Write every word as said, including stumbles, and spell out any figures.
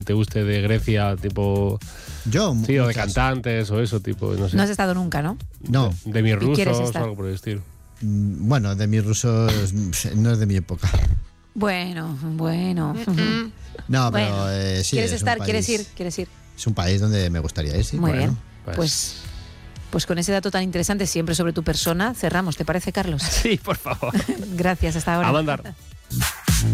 te guste de Grecia, tipo... Yo, sí, o de muchas. cantantes o eso, tipo, no sé. No has estado nunca, ¿no? No. De, de mis quieres rusos o estar? algo por el estilo. Mm, Bueno, de mis rusos no es de mi época. Bueno, bueno. No, Bueno, pero eh, sí. ¿quieres es un estar? país- ¿Quieres ir? ¿Quieres ir? Es un país donde me gustaría ir, sí. Muy bueno. bien. pues- Pues, pues con ese dato tan interesante siempre sobre tu persona, cerramos. ¿Te parece, Carlos? Sí, por favor. Gracias, hasta ahora. A mandar.